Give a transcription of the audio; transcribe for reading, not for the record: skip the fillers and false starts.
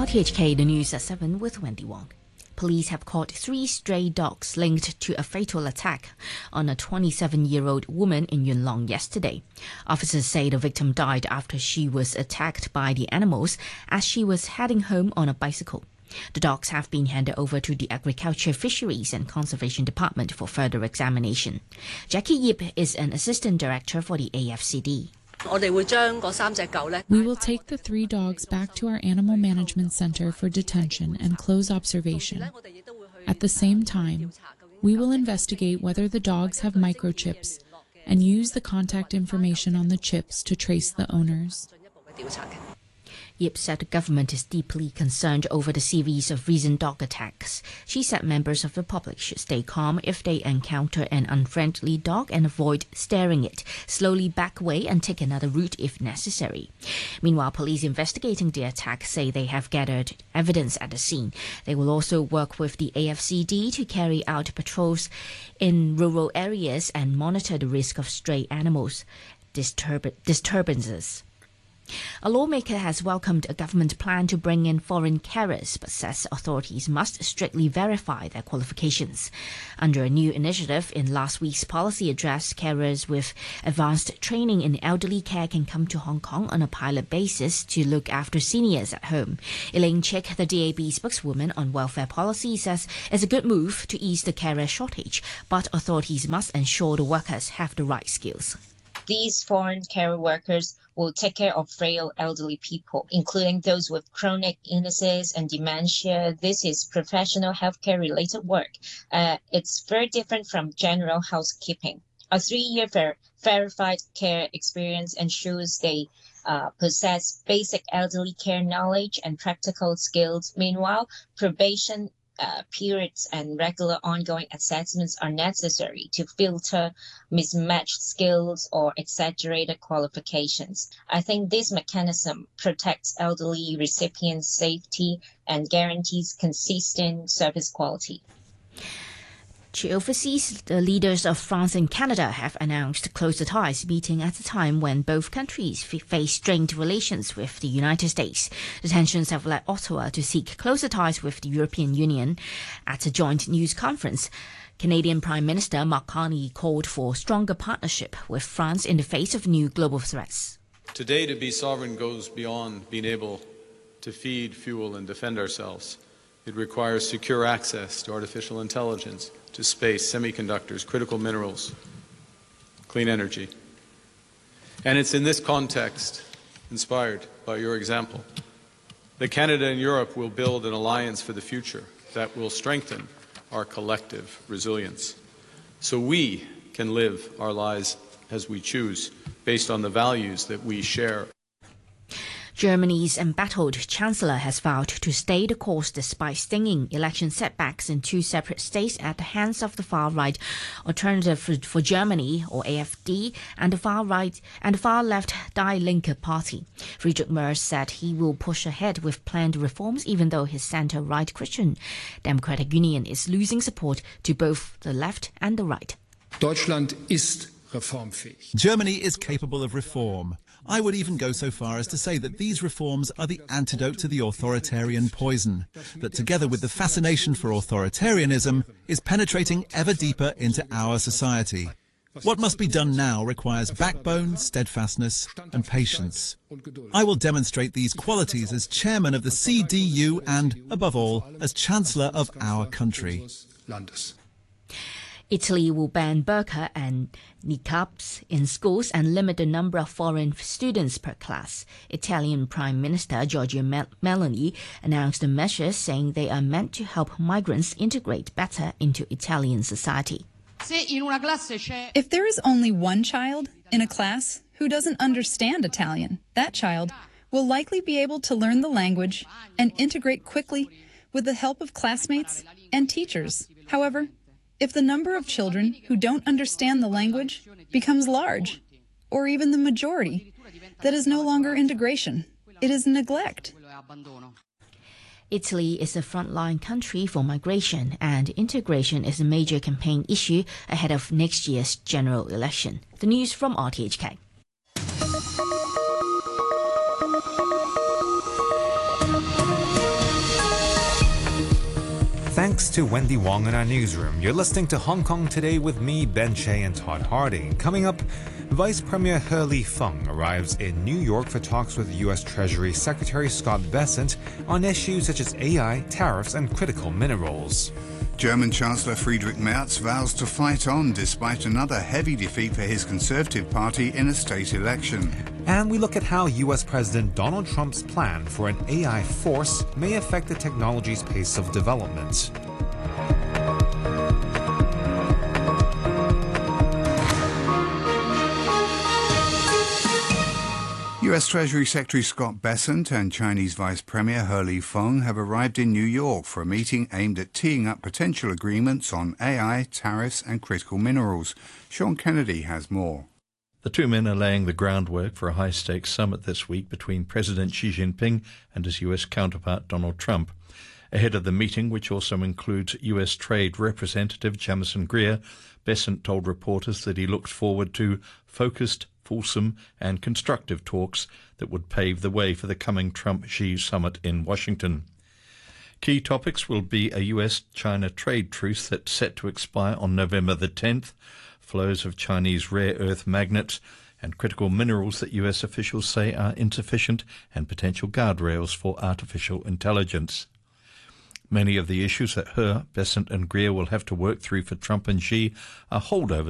RTHK, the news at 7 with Wendy Wong. Police have caught 3 stray dogs linked to a fatal attack on a 27-year-old woman in Yuen Long yesterday. Officers say the victim died after she was attacked by the animals as she was heading home on a bicycle. The dogs have been handed over to the Agriculture, Fisheries and Conservation Department for further examination. Jackie Yip is an assistant director for the AFCD. We will take the 3 dogs back to our animal management center for detention and close observation. At the same time, we will investigate whether the dogs have microchips and use the contact information on the chips to trace the owners. Yip said the government is deeply concerned over the series of recent dog attacks. She said members of the public should stay calm if they encounter an unfriendly dog and avoid staring it, slowly back away and take another route if necessary. Meanwhile, police investigating the attack say they have gathered evidence at the scene. They will also work with the AFCD to carry out patrols in rural areas and monitor the risk of stray animals disturbances. A lawmaker has welcomed a government plan to bring in foreign carers, but says authorities must strictly verify their qualifications. Under a new initiative in last week's policy address, carers with advanced training in elderly care can come to Hong Kong on a pilot basis to look after seniors at home. Elaine Chick, the DAB spokeswoman on welfare policy, says it's a good move to ease the carer shortage, but authorities must ensure the workers have the right skills. These foreign care workers will take care of frail elderly people, including those with chronic illnesses and dementia. This is professional healthcare related work. It's very different from general housekeeping. A 3-year verified care experience ensures they possess basic elderly care knowledge and practical skills. Meanwhile, probation periods and regular ongoing assessments are necessary to filter mismatched skills or exaggerated qualifications. I think this mechanism protects elderly recipients' safety and guarantees consistent service quality. Overseas, the leaders of France and Canada have announced closer ties, meeting at a time when both countries face strained relations with the United States. The tensions have led Ottawa to seek closer ties with the European Union. At a joint news conference, Canadian Prime Minister Mark Carney called for stronger partnership with France in the face of new global threats. Today, to be sovereign goes beyond being able to feed, fuel, and defend ourselves. It requires secure access to artificial intelligence, to space, semiconductors, critical minerals, clean energy. And it's in this context, inspired by your example, that Canada and Europe will build an alliance for the future that will strengthen our collective resilience, so we can live our lives as we choose, based on the values that we share. Germany's embattled chancellor has vowed to stay the course despite stinging election setbacks in 2 separate states at the hands of the far-right Alternative for Germany, or AfD, and the far-left Die Linke party. Friedrich Merz said he will push ahead with planned reforms even though his center-right Christian Democratic Union is losing support to both the left and the right. Deutschland ist reformfähig. Germany is capable of reform. I would even go so far as to say that these reforms are the antidote to the authoritarian poison, that together with the fascination for authoritarianism is penetrating ever deeper into our society. What must be done now requires backbone, steadfastness and patience. I will demonstrate these qualities as chairman of the CDU and, above all, as chancellor of our country. Italy will ban burqa and niqabs in schools and limit the number of foreign students per class. Italian Prime Minister Giorgia Meloni announced the measures, saying they are meant to help migrants integrate better into Italian society. If there is only one child in a class who doesn't understand Italian, that child will likely be able to learn the language and integrate quickly with the help of classmates and teachers. However, if the number of children who don't understand the language becomes large, or even the majority, that is no longer integration. It is neglect. Italy is a frontline country for migration, and integration is a major campaign issue ahead of next year's general election. The news from RTHK. Thanks to Wendy Wong in our newsroom. You're listening to Hong Kong Today with me, Ben Shea, and Todd Hardy. Coming up, Vice Premier He Lifeng arrives in New York for talks with U.S. Treasury Secretary Scott Bessent on issues such as AI, tariffs, and critical minerals. German Chancellor Friedrich Merz vows to fight on despite another heavy defeat for his Conservative Party in a state election. And we look at how U.S. President Donald Trump's plan for an AI force may affect the technology's pace of development. U.S. Treasury Secretary Scott Bessent and Chinese Vice Premier He Lifeng have arrived in New York for a meeting aimed at teeing up potential agreements on AI, tariffs and critical minerals. Sean Kennedy has more. The two men are laying the groundwork for a high-stakes summit this week between President Xi Jinping and his U.S. counterpart Donald Trump. Ahead of the meeting, which also includes U.S. Trade Representative Jamieson Greer, Bessent told reporters that he looked forward to focused, fulsome and constructive talks that would pave the way for the coming Trump-Xi summit in Washington. Key topics will be a U.S.-China trade truce that's set to expire on November the 10th, flows of Chinese rare earth magnets, and critical minerals that U.S. officials say are insufficient, and potential guardrails for artificial intelligence. Many of the issues that He, Bessent and Greer will have to work through for Trump and Xi are holdovers